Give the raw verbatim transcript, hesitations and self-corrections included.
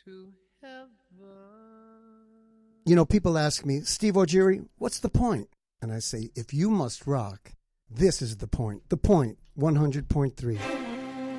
to heaven. You know, people ask me, Steve O'Geary, what's the point? And I say, if you must rock, this is the point. The Point, one hundred point three.